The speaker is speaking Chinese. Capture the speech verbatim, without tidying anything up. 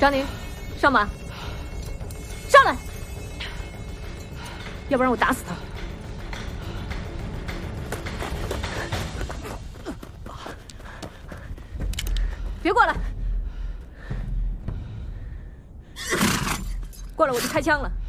张宁，上马，上来，要不然我打死他。别过来，过来我就开枪了。